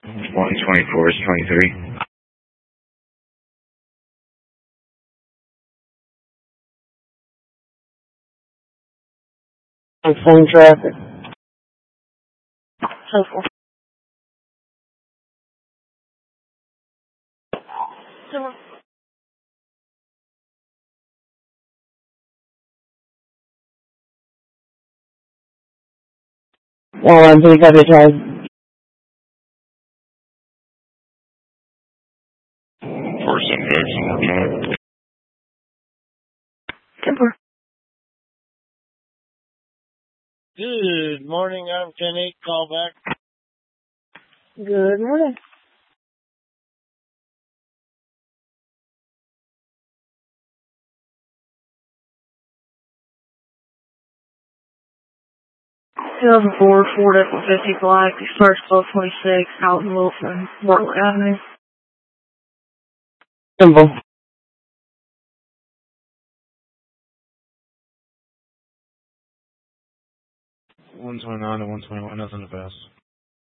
124 is 23. Phone traffic. Helpful. Well, I'm pretty advertised. For some good. Temper. Good morning, I'm 10-8, call back. Good morning. Ford F-150 Black, starts 1226, out in Wilson, Bartlett Avenue. Simple. 129 to 121, nothing to pass.